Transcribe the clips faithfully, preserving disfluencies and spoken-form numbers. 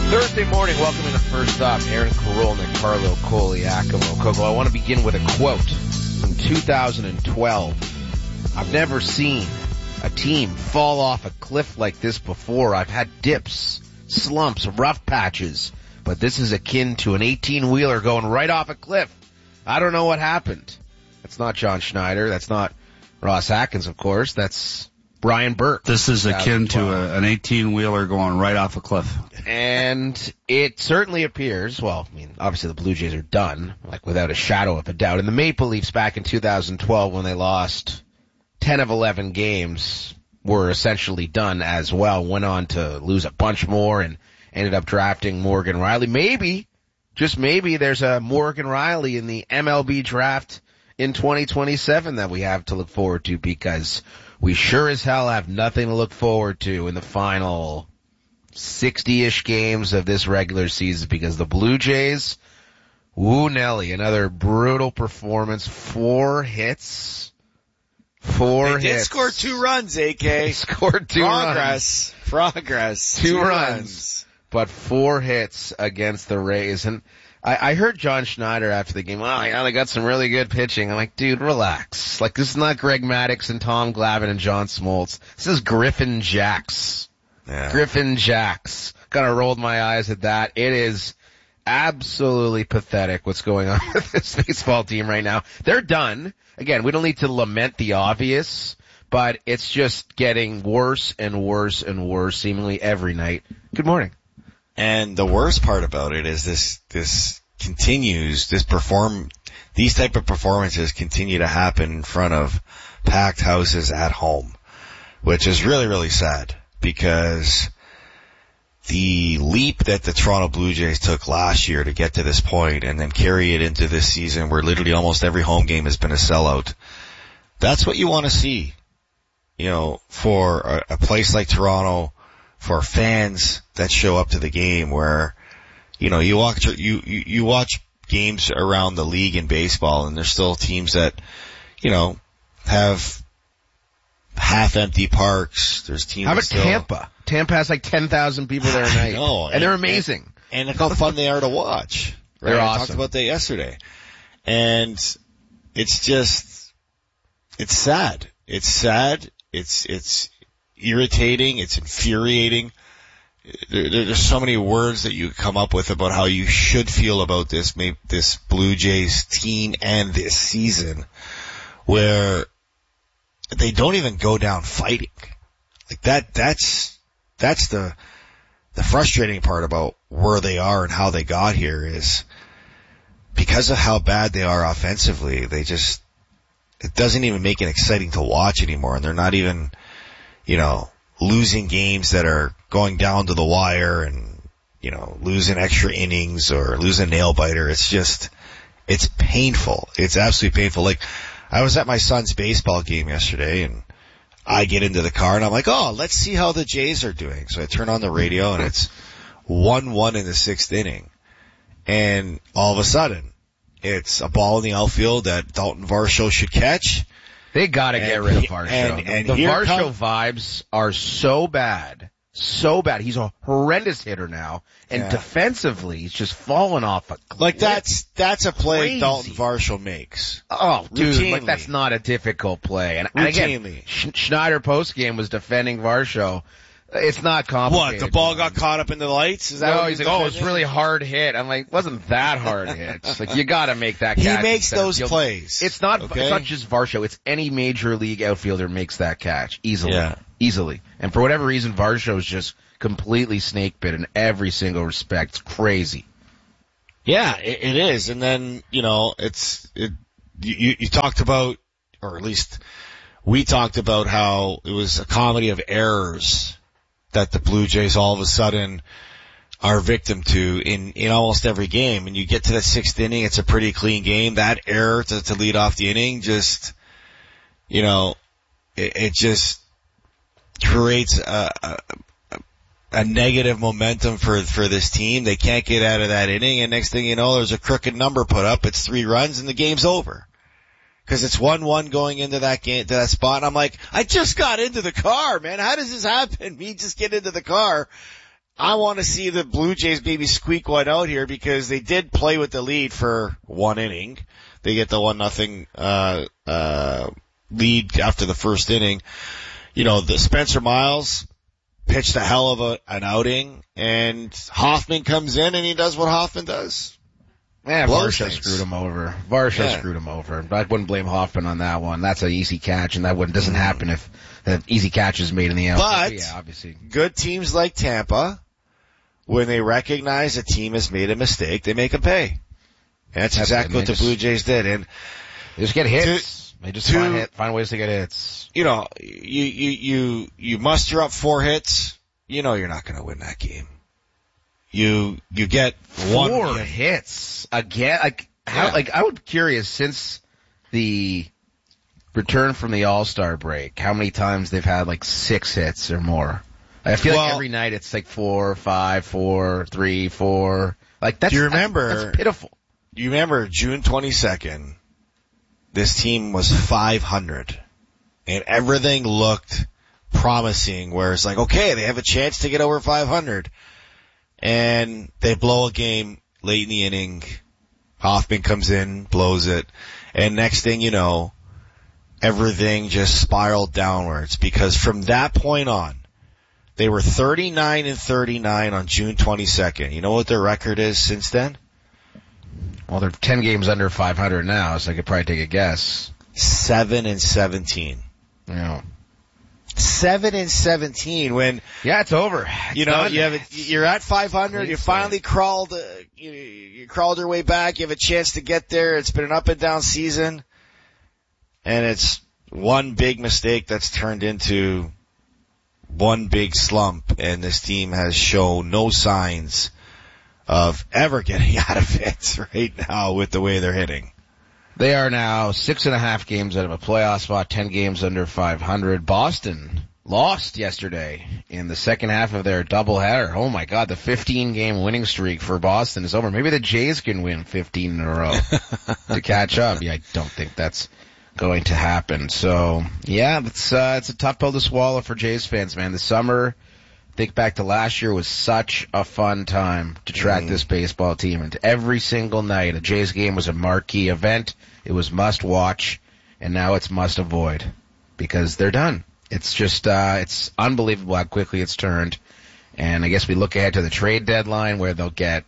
Thursday morning, welcome to First Up. Aaron Karolnik, Carlo Koliakovo. Coco, I want to begin with a quote from two thousand twelve. I've never seen a team fall off a cliff like this before. I've had dips, slumps, rough patches, but this is akin to an eighteen-wheeler going right off a cliff. I don't know what happened. That's not John Schneider. That's not Ross Atkins, of course. That's Brian Burke. This is akin to a, an eighteen-wheeler going right off a cliff. And it certainly appears, well, I mean, obviously the Blue Jays are done, like without a shadow of a doubt. And the Maple Leafs back in two thousand twelve, when they lost ten of eleven games, were essentially done as well. Went on to lose a bunch more and ended up drafting Morgan Rielly. Maybe, just maybe, there's a Morgan Rielly in the M L B draft in twenty twenty-seven that we have to look forward to, because we sure as hell have nothing to look forward to in the final sixty-ish games of this regular season, because the Blue Jays, woo Nelly, another brutal performance, four hits, four hits. They did score two runs, A K. They scored two Progress. runs. Progress. Two, two runs, runs. But four hits against the Rays. And I, I heard John Schneider after the game, well, yeah, they got some really good pitching. I'm like, dude, relax. Like, this is not Greg Maddux and Tom Glavine and John Smoltz. This is Griffin Jax. Yeah. Griffin Jax. Kind of rolled my eyes at that. It is absolutely pathetic what's going on with this baseball team right now. They're done. Again, we don't need to lament the obvious, but it's just getting worse and worse and worse seemingly every night. Good morning. And the worst part about it is this, this continues, this perform, these type of performances continue to happen in front of packed houses at home, which is really, really sad, because the leap that the Toronto Blue Jays took last year to get to this point and then carry it into this season where literally almost every home game has been a sellout, that's what you want to see, you know, for a, a place like Toronto, for fans that show up to the game, where, you know, you watch, you, you, you watch games around the league in baseball, and there's still teams that, you know, have half-empty parks. There's teams. How about still, Tampa? Tampa has like ten thousand people there a night. know, and, and they're amazing. And, and look how fun they are to watch. Right? They're I awesome. talked about that yesterday. And it's just, it's sad. It's sad. It's, it's irritating. It's infuriating. There, there's so many words that you come up with about how you should feel about this, this Blue Jays team and this season, where they don't even go down fighting. Like that, that's, that's the, the frustrating part about where they are and how they got here, is because of how bad they are offensively, they just, it doesn't even make it exciting to watch anymore. And they're not even, you know, losing games that are going down to the wire and, you know, losing extra innings or losing nail biter. It's just, it's painful. It's absolutely painful. Like, I was at my son's baseball game yesterday, and I get into the car and I'm like, oh, let's see how the Jays are doing. So I turn on the radio and it's one one in the sixth inning. And all of a sudden, it's a ball in the outfield that Dalton Varsho should catch. They gotta get rid of Varsho. And, and the here Varsho come, vibes are so bad. So bad. He's a horrendous hitter now. And yeah. defensively, he's just fallen off a cliff. Like that's, that's a play Crazy. Dalton Varsho makes. Oh, dude, Routinely. like that's not a difficult play. And, and again, Routinely. Sch- Schneider postgame was defending Varsho. It's not complicated. What, the ball got caught up in the lights? Is that no, what he's he's like, oh, it's really hard hit. I'm like, wasn't that hard hit? It's like, you gotta make that He catch. makes instead of those field. plays. It's not, okay? it's not just Varsho. It's any major league outfielder makes that catch easily. Yeah. Easily. And for whatever reason, Varsho is just completely snake bit in every single respect. It's crazy. Yeah, it, it is. And then, you know, it's, it, you, you talked about, or at least we talked about how it was a comedy of errors that the Blue Jays all of a sudden are victim to in, in almost every game. And you get to that sixth inning, it's a pretty clean game. That error to, to lead off the inning just, you know, it, it just creates a, a, a negative momentum for, for this team. They can't get out of that inning. And next thing you know, there's a crooked number put up. It's three runs and the game's over. Cause it's one one going into that game, to that spot. And I'm like, I just got into the car, man. How does this happen? Me just get into the car I want to see the Blue Jays maybe squeak one out here because they did play with the lead for one inning. They get the one nothing uh uh lead after the first inning. You know, the Spencer Miles pitched a hell of a, an outing, and Hoffman comes in and he does what Hoffman does. Yeah, Blows Varsha things. screwed him over. Varsha Yeah. screwed him over. I wouldn't blame Hoffman on that one. That's an easy catch, and that one doesn't happen if an easy catch is made in the outfield. But yeah, obviously. Good teams like Tampa, when they recognize a team has made a mistake, they make them pay. And that's, That's exactly it. what the They just- Blue Jays did. And, They just get hits. they just to- find, hit, find ways to get hits. you know, you, you, you, you muster up four hits, you know you're not going to win that game. You, you get one. Four you- hits again. Like, how, Yeah. like I would be curious since the return from the All-Star break, how many times they've had like six hits or more. I feel like Well- every night it's like four, five, four, three, four. Like that's Do you remember- that's, that's pitiful. You remember June twenty-second, this team was five hundred and everything looked promising where it's like, okay, they have a chance to get over five hundred and they blow a game late in the inning. Hoffman comes in, blows it, and next thing you know, everything just spiraled downwards because from that point on, they were thirty-nine and thirty-nine on June twenty-second. You know what their record is since then? Well, they're ten games under five hundred now, so I could probably take a guess. Seven and seventeen. You know. Seven and seventeen. When Yeah, it's over. It's you know done. you have a, you're at five hundred. Clean You slate. finally crawled. Uh, you, you crawled your way back. You have a chance to get there. It's been an up and down season, and it's one big mistake that's turned into one big slump. And this team has shown no signs of ever getting out of it right now with the way they're hitting. They are now six and a half games out of a playoff spot, ten games under five hundred. Boston lost yesterday in the second half of their doubleheader. Oh my God, the fifteen game winning streak for Boston is over. Maybe the Jays can win fifteen in a row to catch up. Yeah, I don't think that's going to happen. So yeah, it's uh, it's a tough pill to swallow for Jays fans, man. The summer, think back to last year, was such a fun time to track Mm. this baseball team. And every single night, a Jays game was a marquee event. It was must watch, and now it's must avoid because they're done. It's just, uh, it's unbelievable how quickly it's turned. And I guess we look ahead to the trade deadline where they'll get,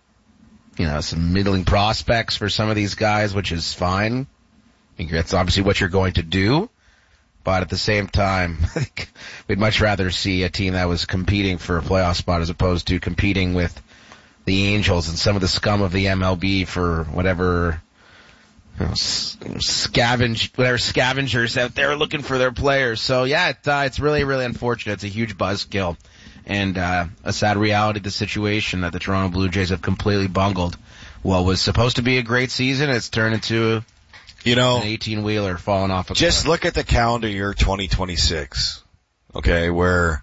you know, some middling prospects for some of these guys, which is fine. I think that's obviously what you're going to do. But at the same time, I think we'd much rather see a team that was competing for a playoff spot as opposed to competing with the Angels and some of the scum of the M L B for whatever, you know, scavenge, whatever scavengers out there looking for their players. So yeah, it, uh, it's really, really unfortunate. It's a huge buzzkill and uh, a sad reality of the situation that the Toronto Blue Jays have completely bungled. What was supposed to be a great season, it's turned into You know, an eighteen-wheeler falling off a just cliff. look at the calendar year twenty twenty-six, okay, where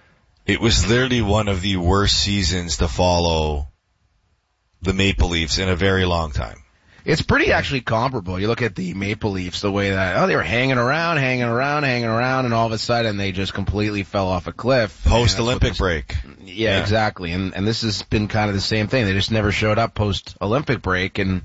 it was literally one of the worst seasons to follow the Maple Leafs in a very long time. It's pretty actually comparable. You look at the Maple Leafs, the way that, oh, they were hanging around, hanging around, hanging around, and all of a sudden they just completely fell off a cliff. Post-Olympic And that's what break. this- Yeah, Yeah. exactly. And, and this has been kind of the same thing. They just never showed up post-Olympic break. And,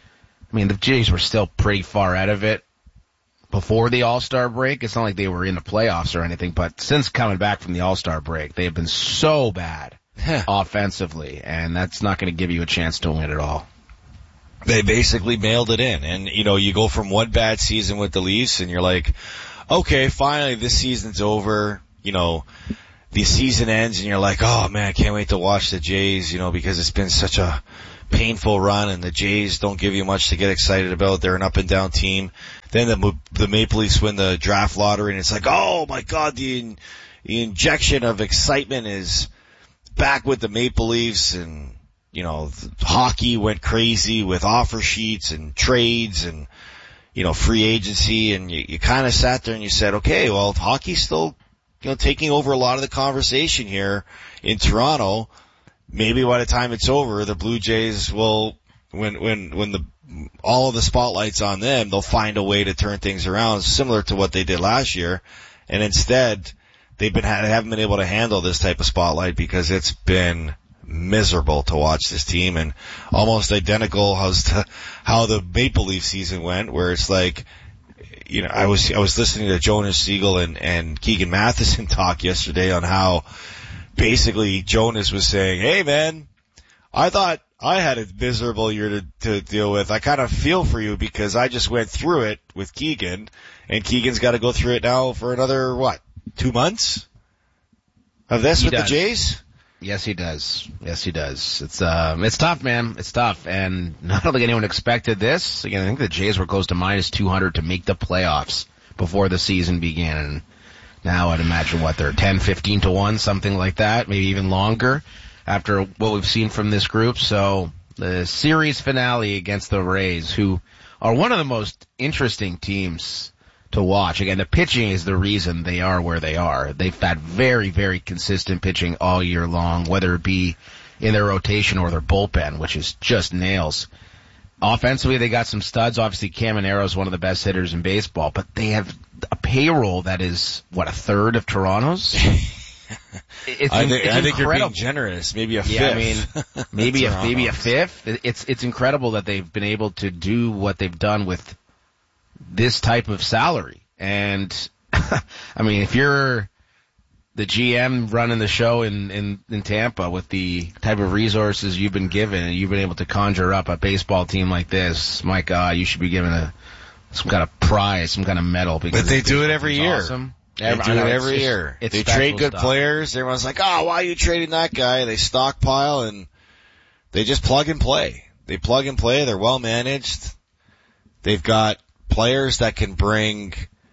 I mean, the Jays were still pretty far out of it before the All-Star break. It's not like they were in the playoffs or anything, but since coming back from the All-Star break, they have been so bad offensively, and that's not going to give you a chance to win at all. They basically mailed it in. And, you know, you go from one bad season with the Leafs and you're like, okay, finally this season's over. You know, the season ends and you're like, oh man, I can't wait to watch the Jays, you know, because it's been such a painful run and the Jays don't give you much to get excited about. They're an up and down team. Then the, the Maple Leafs win the draft lottery and it's like, oh my God, the, in, the injection of excitement is back with the Maple Leafs, and you know, hockey went crazy with offer sheets and trades and, you know, free agency, and you, you kind of sat there and you said, okay, well, hockey's still, you know, taking over a lot of the conversation here in Toronto. Maybe by the time it's over, the Blue Jays will, when, when, when the, all of the spotlight's on them, they'll find a way to turn things around, similar to what they did last year. And instead, they've been, they haven't been able to handle this type of spotlight because it's been miserable to watch this team, and almost identical as to how the Maple Leaf season went, where it's like, you know, I was, I was listening to Jonas Siegel and, and Keegan Matheson talk yesterday on how basically Jonas was saying, hey man, I thought I had a miserable year to, to deal with. I kind of feel for you because I just went through it with Keegan, and Keegan's got to go through it now for another, what, two months of this He with does. the Jays? Yes, he does. Yes, he does. It's um, it's tough, man. It's tough, and I don't think anyone expected this. Again, I think the Jays were close to minus two hundred to make the playoffs before the season began, and now I'd imagine what they're ten, fifteen to one, something like that, maybe even longer after what we've seen from this group. So the series finale against the Rays, who are one of the most interesting teams to watch. Again, the pitching is the reason they are where they are. They've had very, very consistent pitching all year long, whether it be in their rotation or their bullpen, which is just nails. Offensively, they got some studs. Obviously, Caminero is one of the best hitters in baseball, but they have a payroll that is, what, a third of Toronto's? It's, I think, it's I think you're incredible. being generous. Maybe a fifth. Yeah, I mean, maybe a, maybe a fifth. It's, it's incredible that they've been able to do what they've done with this type of salary. And I mean, if you're the G M running the show in, in, in Tampa with the type of resources you've been given, and you've been able to conjure up a baseball team like this, my God, you should be given a, some kind of prize, some kind of medal. Because But they do it every year. Awesome. They Every, do know, it it's every just, year. It's they trade good stuff. players. Everyone's like, oh, why are you trading that guy? They stockpile, and they just plug and play. They plug and play. They're well managed. They've got players that can bring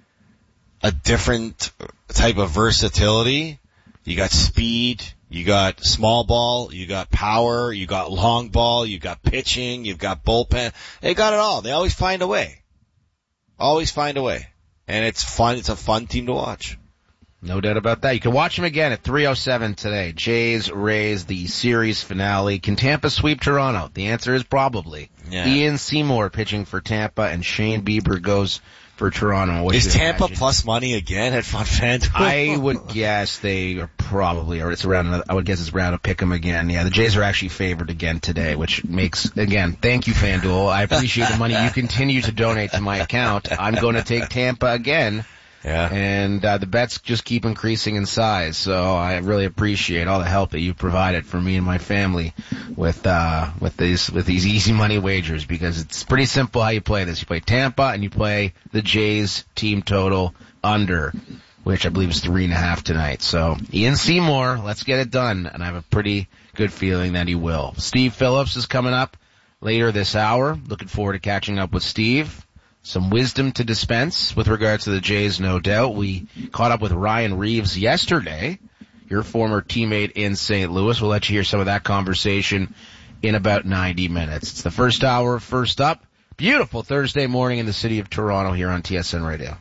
a different type of versatility. You got speed, you got small ball, you got power, you got long ball, you got pitching, you've got bullpen. They got it all. They always find a way. Always find a way. And it's fun. It's a fun team to watch. No doubt about that. You can watch them again at three oh seven today. Jays, Rays, the series finale. Can Tampa sweep Toronto? The answer is probably. Yeah. Ian Seymour pitching for Tampa, and Shane Bieber goes for Toronto. What Is do you Tampa imagine? plus money again at FunFan? I would guess they are probably, or it's around, I would guess it's around to pick them again. Yeah, the Jays are actually favored again today, which makes, again, thank you, FanDuel. I appreciate the money you continue to donate to my account. I'm going to take Tampa again. Yeah. And uh, the bets just keep increasing in size, so I really appreciate all the help that you provided for me and my family with uh with these with these easy money wagers, because it's pretty simple how you play this. You play Tampa and you play the Jays team total under, which I believe is three and a half tonight. So Ian Seymour, let's get it done, and I have a pretty good feeling that he will. Steve Phillips is coming up later this hour. Looking forward to catching up with Steve. Some wisdom to dispense with regards to the Jays, no doubt. We caught up with Ryan Reeves yesterday, your former teammate in Saint Louis. We'll let you hear some of that conversation in about ninety minutes. It's the first hour, first up. Beautiful Thursday morning in the city of Toronto here on T S N Radio.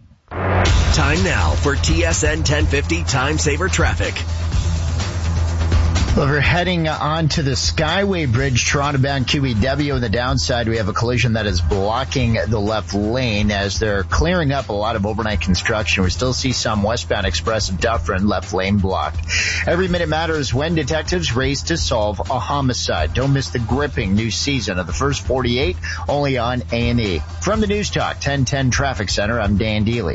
Time now for T S N ten fifty Time Saver Traffic. Well, we're heading on to the Skyway Bridge, Toronto-bound Q E W. On the downside, we have a collision that is blocking the left lane as they're clearing up a lot of overnight construction. We still see some westbound Express and Dufferin left lane blocked. Every minute matters when detectives race to solve a homicide. Don't miss the gripping new season of the First forty-eight, only on A and E. From the News Talk ten ten Traffic Center, I'm Dan Deely.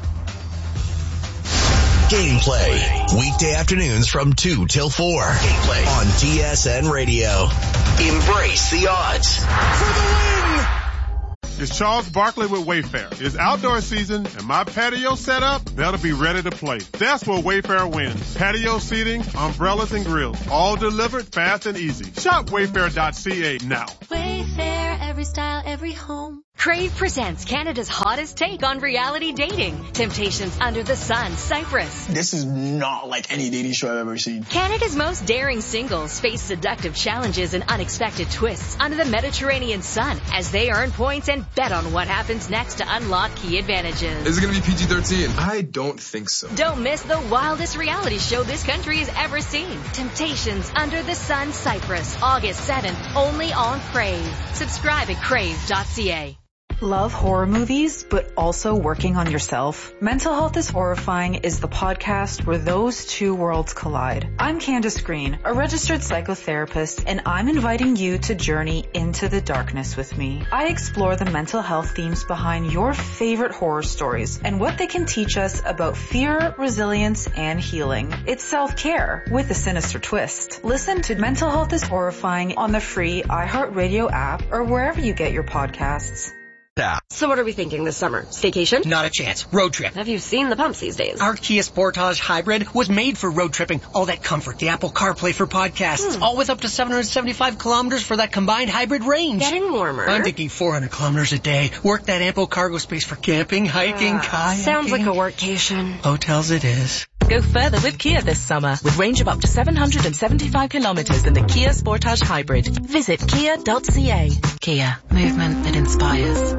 Gameplay. Weekday afternoons from two till four. Gameplay on T S N Radio. Embrace the odds. For the win! It's Charles Barkley with Wayfair. It's outdoor season, and my patio set up better be ready to play. That's where Wayfair wins. Patio seating, umbrellas, and grills. All delivered fast and easy. Shop wayfair dot c a now. Wayfair, every style, every home. Crave presents Canada's hottest take on reality dating. Temptations Under the Sun, Cyprus. This is not like any dating show I've ever seen. Canada's most daring singles face seductive challenges and unexpected twists under the Mediterranean sun as they earn points and bet on what happens next to unlock key advantages. Is it going to be P G thirteen? I don't think so. Don't miss the wildest reality show this country has ever seen. Temptations Under the Sun, Cyprus, August seventh, only on Crave. Subscribe at crave dot c a. Love horror movies, but also working on yourself? Mental Health is Horrifying is the podcast where those two worlds collide. I'm Candace Green, a registered psychotherapist, and I'm inviting you to journey into the darkness with me. I explore the mental health themes behind your favorite horror stories and what they can teach us about fear, resilience, and healing. It's self-care with a sinister twist. Listen to Mental Health is Horrifying on the free iHeartRadio app or wherever you get your podcasts. So what are we thinking this summer? Staycation? Not a chance. Road trip. Have you seen the pumps these days? Our Kia Sportage Hybrid was made for road tripping. All that comfort, the Apple CarPlay for podcasts, hmm. all with up to seven hundred seventy-five kilometers for that combined hybrid range. Getting warmer. I'm thinking four hundred kilometers a day. Work that ample cargo space for camping, hiking, uh, kayaking. Sounds like a workcation. Hotels it is. Go further with Kia this summer with range of up to seven hundred seventy-five kilometers in the Kia Sportage Hybrid. Visit kia dot c a. Kia. Movement that inspires.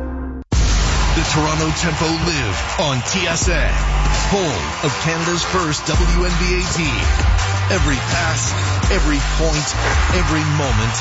The Toronto Tempo live on T S N, home of Canada's first W N B A team. Every pass, every point, every moment,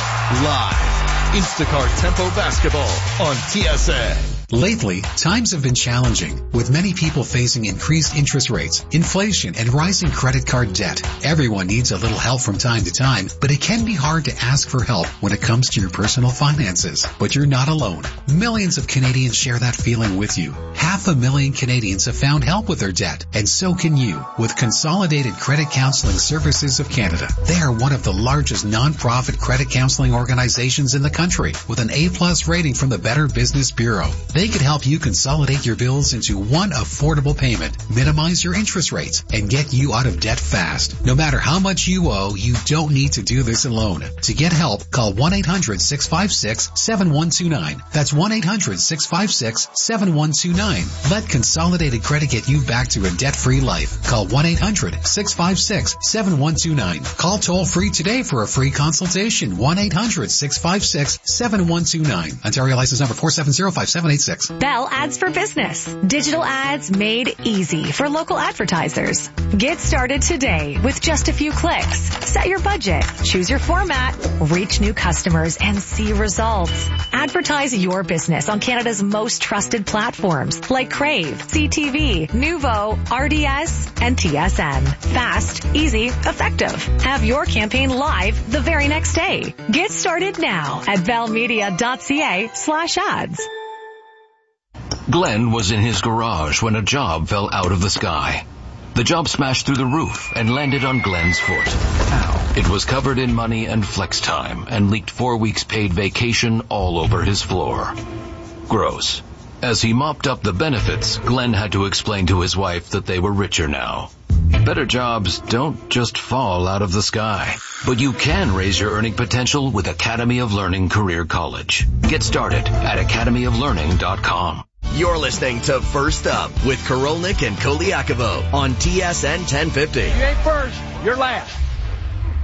live. Instacart Tempo basketball on T S N. Lately, times have been challenging, with many people facing increased interest rates, inflation, and rising credit card debt. Everyone needs a little help from time to time, but it can be hard to ask for help when it comes to your personal finances. But you're not alone. Millions of Canadians share that feeling with you. Half a million Canadians have found help with their debt, and so can you with Consolidated Credit Counseling Services of Canada. They are one of the largest non-profit credit counseling organizations in the country, with an A-plus rating from the Better Business Bureau. They could help you consolidate your bills into one affordable payment, minimize your interest rates, and get you out of debt fast. No matter how much you owe, you don't need to do this alone. To get help, call one eight hundred six five six seven one two nine. That's one eight hundred six five six seven one two nine. Let Consolidated Credit get you back to a debt-free life. Call one eight hundred six five six seven one two nine. Call toll-free today for a free consultation. one eight hundred six five six seven one two nine. Ontario license number four seven zero five seven eight six. Bell Ads for Business. Digital ads made easy for local advertisers. Get started today with just a few clicks. Set your budget, choose your format, reach new customers, and see results. Advertise your business on Canada's most trusted platforms like Crave, C T V, Nuvo, R D S, and T S N. Fast, easy, effective. Have your campaign live the very next day. Get started now at bellmedia.ca slash ads. Glenn was in his garage when a job fell out of the sky. The job smashed through the roof and landed on Glenn's foot. Ow. It was covered in money and flex time and leaked four weeks paid vacation all over his floor. Gross. As he mopped up the benefits, Glenn had to explain to his wife that they were richer now. Better jobs don't just fall out of the sky, but you can raise your earning potential with Academy of Learning Career College. Get started at academy of learning dot com. You're listening to First Up with Korolnik and Koliakovo on T S N ten fifty. You ain't first, you're last.